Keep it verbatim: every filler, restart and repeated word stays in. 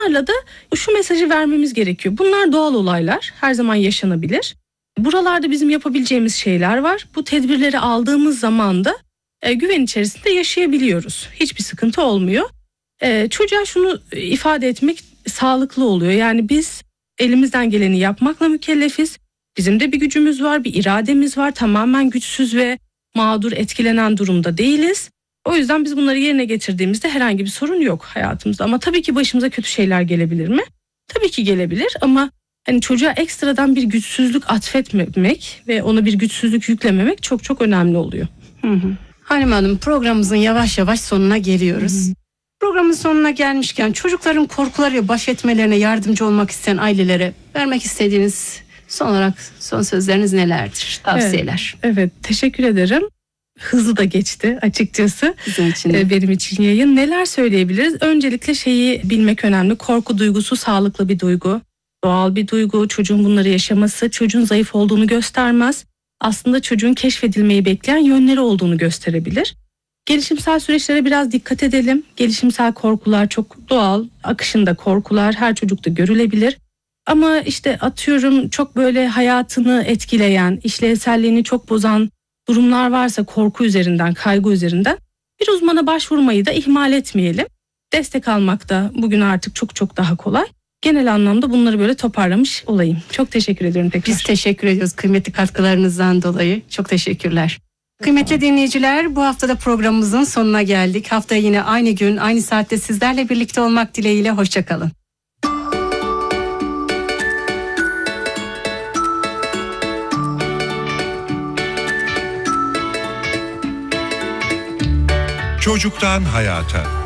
Bunlarla da şu mesajı vermemiz gerekiyor. Bunlar doğal olaylar, her zaman yaşanabilir. Buralarda bizim yapabileceğimiz şeyler var. Bu tedbirleri aldığımız zaman da e, güven içerisinde yaşayabiliyoruz. Hiçbir sıkıntı olmuyor. E, çocuğa şunu ifade etmek sağlıklı oluyor. Yani biz elimizden geleni yapmakla mükellefiz. Bizim de bir gücümüz var, bir irademiz var. Tamamen güçsüz ve mağdur, etkilenen durumda değiliz. O yüzden biz bunları yerine getirdiğimizde herhangi bir sorun yok hayatımızda. Ama tabii ki başımıza kötü şeyler gelebilir mi? Tabii ki gelebilir ama hani çocuğa ekstradan bir güçsüzlük atfetmemek ve ona bir güçsüzlük yüklememek çok çok önemli oluyor. Hı hı. Halime Hanım, programımızın yavaş yavaş sonuna geliyoruz. Hı hı. Programın sonuna gelmişken çocukların korkularıyla baş etmelerine yardımcı olmak isteyen ailelere vermek istediğiniz son olarak son sözleriniz nelerdir? Tavsiyeler. Evet, evet, teşekkür ederim. Hızlı da geçti açıkçası. Bizim için de. Benim için yayın. Neler söyleyebiliriz? Öncelikle şeyi bilmek önemli. Korku duygusu sağlıklı bir duygu. Doğal bir duygu. Çocuğun bunları yaşaması çocuğun zayıf olduğunu göstermez. Aslında çocuğun keşfedilmeyi bekleyen yönleri olduğunu gösterebilir. Gelişimsel süreçlere biraz dikkat edelim. Gelişimsel korkular çok doğal. Akışında korkular her çocukta görülebilir. Ama işte atıyorum çok böyle hayatını etkileyen, işlevselliğini çok bozan durumlar varsa korku üzerinden, kaygı üzerinden bir uzmana başvurmayı da ihmal etmeyelim. Destek almak da bugün artık çok çok daha kolay. Genel anlamda bunları böyle toparlamış olayım. Çok teşekkür ediyorum tekrar. Biz teşekkür ediyoruz kıymetli katkılarınızdan dolayı. Çok teşekkürler. Kıymetli dinleyiciler, bu hafta da programımızın sonuna geldik. Haftaya yine aynı gün, aynı saatte sizlerle birlikte olmak dileğiyle. Hoşça kalın. Çocuktan hayata.